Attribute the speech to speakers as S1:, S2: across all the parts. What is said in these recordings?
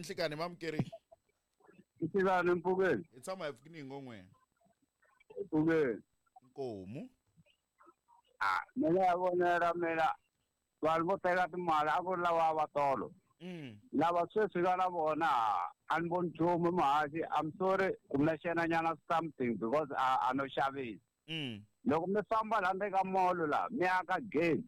S1: Enhlikani mamkeri.
S2: Isilana empukeni.
S1: Itsama efikini ngongwe.
S2: Empukeni.
S1: Nkomo.
S2: Mina yabonela mina vanhu vo teka timali a ku ri lava va tolo. Lava sweswi va na vona a ni voni nchumu mahaxi I'm sorry kumbexana nyana something because a no xavisi. Loko mi famba laha ndzi ka mall laha mi ya ka gate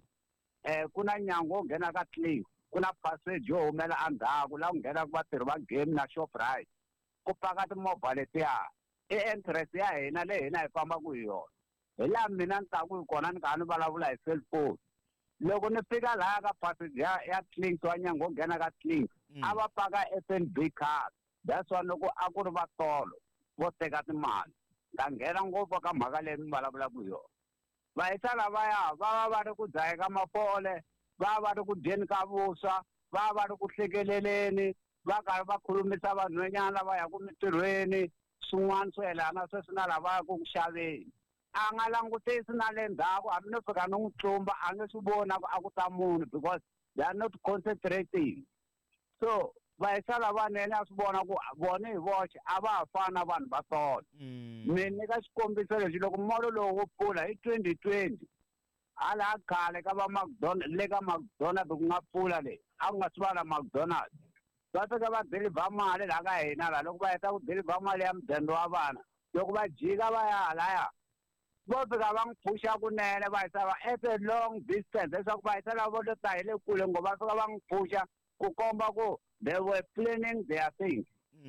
S2: ku na nyango wo nghena ka clinic ku na passage yo humela endzhaku laha ku nghenaka vatirhi va game na Shoprite ku paka timovha letiya i interest ya hina leyi hina hi fambaka hi yona hi laha mina ni taku hi kona ni kha ni vulavula hi cellphone loko ni fika laha ka passage ya clinic wa nyango wo nghena ka clinic a va paka F_N_B card that's why loko a ku ri va tolo vo teka timali nga nghena ngopfu ka mhaka leyi ni vulavulaka hi yona vahisa lavaya va va ri ku dzahe ka mapole va ri ku dyeni ka vuswa va ri ku hlekeleleni va karhi va khulumisa vanhwanyana lava yaku mitirhweni swin'wana swo yelana sweswi na lava yaku ku xaveni a nga langutisi na le ndzhaku hambi no fika ni n'wi tlumba a nge swi voni a ku ta munhu because they are not concentrating so vahisa lavanene a swi vona ku vona hi voxe a va ha fani na vanhu va tolo ni nyika xikombiso lexi loko molo lowu wo pfula hi 2020 hala khale ka va McDonald le ka McDonald ku nga pfula leyi a ku nga swi va na McDonald va fika va deliver mali laha ka hina laha loko va heta ku deliver mali ya mudende wa vana loko va jika va ya halaya vo fika va n'wi phusha kunene va hisa va at a long distance leswaku va hisa lava vo ta hi le kule ngopfu va fika va n'wi phusha ku komba ku they were planning their things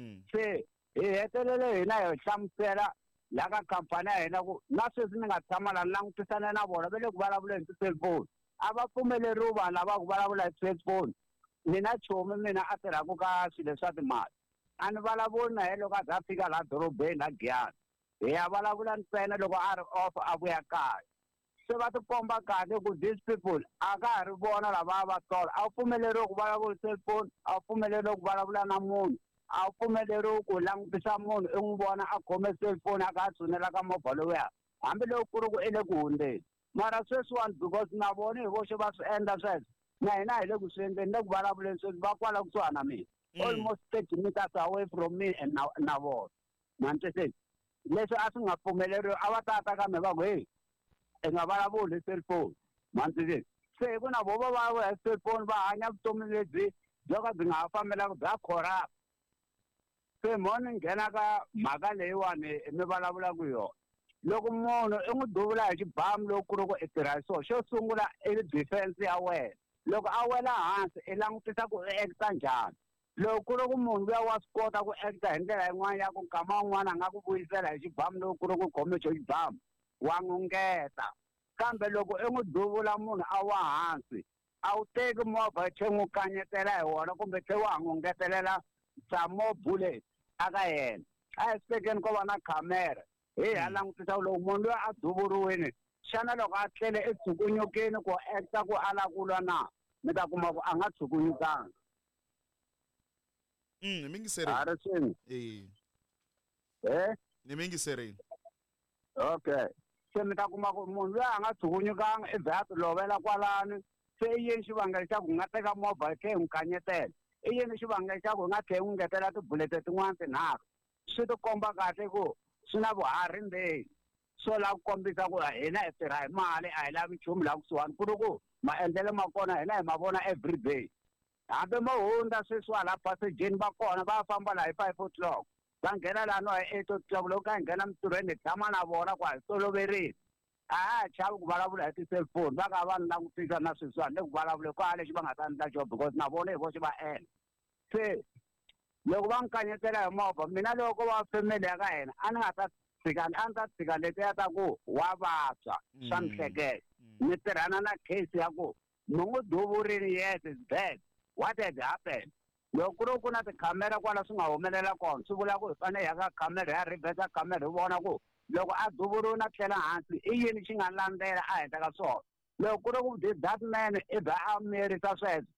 S2: se hi hetelele hina hi hlamusela laha ka khampani ya hina ku na sweswi ni nga tshama laha ni langutisane na vona va le ku vulavuleni hi ti-cellphone a va pfumeleriwi vanhu lava ku vulavula hi cellphone mina chomi mina a tirhaka ka swilo swa timali a ni vulavuli na yena loko a za fika laha dorobeni la Giyani hi ya vulavula ntsena loko a ri off a vuya kaya se va tikomba kahle ku these people a ka ha ri vona lava va tola a wu pfumeleriwi ku vulavula cellphone a wu pfumeleriwi ku vulavula na munhu a wu pfumeleriwi ku langutisa munhu i n'wi vona a khome cellphone a kha a tshunela ka movha lowuya hambi loko ku ri ku i le ku hundzeni mara sweswiwani because na vona hi voxe va swi endla sweswo na hina hi le ku swi endleni le ku vulavuleni sweswi va kwala kusuhana na mina almost 30 meters away from me and na vona manitwiseni leswi a swi nga pfumeleriwi a va tata ka me va ku hey i nga vulavuli hi cellphone manitwiseni se ku na vo va vulavula hi cellphone va hanya vutomi lebyi byo ka byi nga ha fambelaka bya corrupt se mo ni nghena ka mhaka leyiwani mi vulavulaka hi yona loko munhu i n'wi duvula hi xibamu loko ku ri ku i tirha hi swona xo sungula i defense ya wena loko a wela hansi i langutisa ku i acta njhani loko ku ri ku munhu luya wa swi kota ku acta hi ndlela yin'wana ya ku nkama wun'wana a nga ku vuyisela hi xibamu loko ku ri ku khome xo xibamu wa n'ungeta kambe loko i n'wi duvula munhu a wa hansi a wu teki movha tlhe n'wi kanyetela hi wona kumbe tlhe wa ha n'ungetelela some more bullets aka yena a hi sitekeni ko va na khamera hi ya langutisa loko munhu loyi a duvuriwini xana loko a tlele etshukunyukeni ku acta ku ala ku lwa na mi ta kuma ku a nga tshukunyukanga
S1: mi ngisereni
S2: a ri swini
S1: ni mi ngisereni
S2: okay se mi ta kuma ku munhu loyi a nga tshukunyukanga i vhe a ti lovela kwalani se i yini xivangelo xa ku nga teka movha hi tlhe hi n'wi kanyetela i yini xivangelo xa ku nga tlhe hi n'wi ngetela tibulete tin'wana tinharhu swi ti komba kahle ku swi na vuharhi ndzeni so lava ku kombisa ku hina hi tirha hi mali a hi lavi nchumu laha kusuhani ku ri ku maendlelo ma kona hina hi ma vona every day hambi mo hundza sweswiwa laha passageni va kona va famba laha hi 5 o'clock va nghena laha no hi 8 o'clock loko ka hi nghena mintirhweni hi tshama na vona ku a hi toloverini a ha chavi ku vulavula hi ti-cellphone va kha va ni langutisa na sweswiwani le ku vulavula ku a lexi va nga ta endla xo because na vona hi voxe va endla se loko va n'wi kanyetela hi movha mina loko va family ya ka hina a ni nga ta a ni ta tshika letiya ta ku wa vabya swa mihleketa ni tirhana na case ya ku mi n'wi duvurini yes is bad what had happened loko ku ri ku na tikhamera kwala swi nga humelela kona swi vula ku hi fanele ya ka khamera ya reverse khamera hi vona ku loko a duvuriwe na tlhela hansi i yini xi nga landzela a henhla ka swona loko ku ri ku that man i ba a miyerisa sweswo